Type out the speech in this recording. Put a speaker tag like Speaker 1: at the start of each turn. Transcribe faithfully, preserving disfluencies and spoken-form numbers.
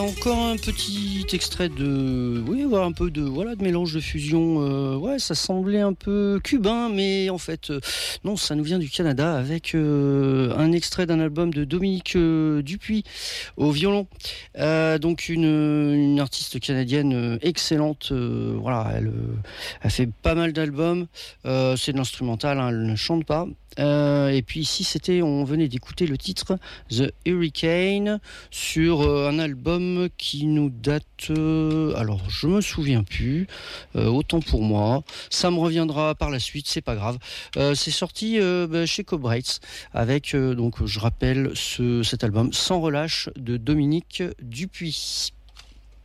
Speaker 1: encore un petit extrait de, oui, voilà, un peu de, voilà, de mélange de fusion. Euh, ouais, ça semblait un peu cubain, mais en fait, euh, non, ça nous vient du Canada avec euh, un extrait d'un album de Dominique euh, Dupuis au violon. Euh, donc une, une artiste canadienne excellente. Euh, voilà, elle, elle fait pas mal d'albums. Euh, c'est de l'instrumental, hein, elle ne chante pas. Euh, et puis ici, c'était, on venait d'écouter le titre The Hurricane sur euh, un album qui nous date. Euh, alors, je me souviens plus. Euh, autant pour moi. Ça me reviendra par la suite, c'est pas grave. Euh, c'est sorti euh, bah, chez Cobrates avec, euh, donc, je rappelle, ce, cet album Sans relâche de Dominique Dupuis.